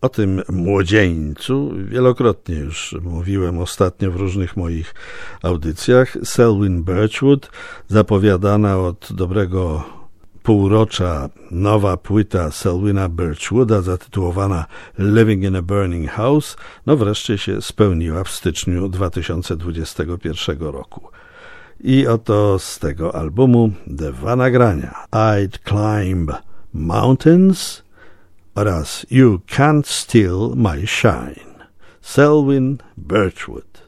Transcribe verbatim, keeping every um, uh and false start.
O tym młodzieńcu wielokrotnie już mówiłem ostatnio w różnych moich audycjach. Selwyn Birchwood, zapowiadana od dobrego półrocza nowa płyta Selwyna Birchwooda zatytułowana Living in a Burning House, no wreszcie się spełniła w styczniu dwa tysiące dwudziestego pierwszego roku. I oto z tego albumu dwa nagrania: I'd Climb Mountains oraz You Can't Steal My Shine. Selwyn Birchwood.